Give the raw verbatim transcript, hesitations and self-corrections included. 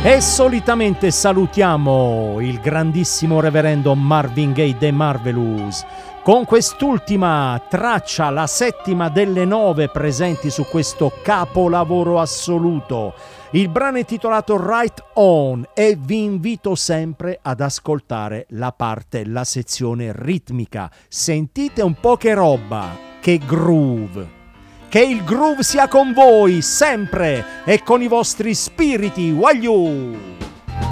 E solitamente salutiamo il grandissimo reverendo Marvin Gaye The Marvelous con quest'ultima traccia, la settima delle nove presenti su questo capolavoro assoluto. Il brano è intitolato Right On e vi invito sempre ad ascoltare la parte, la sezione ritmica. Sentite un po' che roba, che groove. Che il groove sia con voi sempre e con i vostri spiriti. Wagliù!